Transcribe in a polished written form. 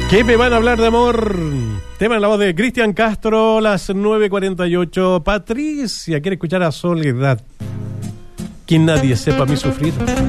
¿Qué me van a hablar de amor? Tema en la voz de Cristian Castro, las 9:48. Patricia quiere escuchar a Soledad. Que nadie sepa mi sufrir.